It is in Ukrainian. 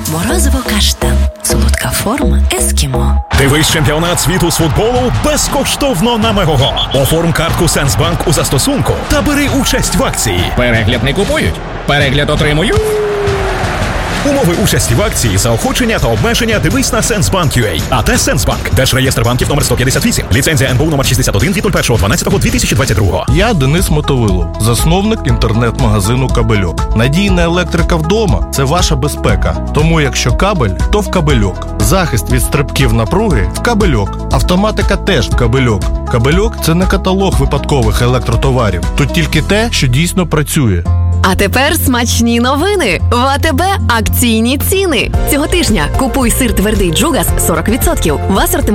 Морозиво каштан. Солодка форма ескімо. Дивись чемпіонат світу з футболу безкоштовно на Мегого. Оформ картку Сенсбанк у застосунку та бери участь в акції. Перегляд не купують, перегляд отримують. Умови участі в акції, заохочення та обмеження дивись на Сенсбанк.ua. АТ Сенсбанк. Держреєстр банків номер 158. Ліцензія НБУ номер 61 від 01.12.2022. Я Денис Мотовилов, засновник інтернет-магазину «Кабельок». Надійна електрика вдома – це ваша безпека. Тому якщо кабель, то в «Кабельок». Захист від стрибків напруги – в «Кабельок». Автоматика теж в «Кабельок». «Кабельок» – це не каталог випадкових електротоварів. Тут тільки те, що дійсно працює. А тепер смачні новини. В АТБ акційні ціни. Цього тижня купуй сир твердий Джугас 40%. В асортименті